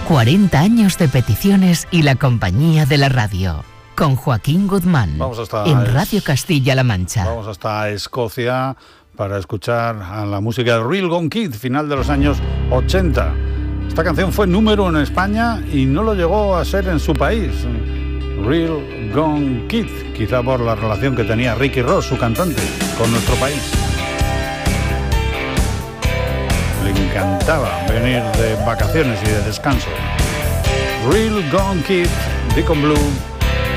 40 años de peticiones y la compañía de la radio. Con Joaquín Guzmán. En Radio Castilla-La Mancha. Vamos hasta Escocia para escuchar a la música de Real Gone Kid, final de los años 80. Esta canción fue número 1 en España y no lo llegó a ser en su país. Real Gone Kid, quizá por la relación que tenía Ricky Ross, su cantante, con nuestro país. Le encantaba venir de vacaciones y de descanso. Real Gone Kid, Deacon Blue.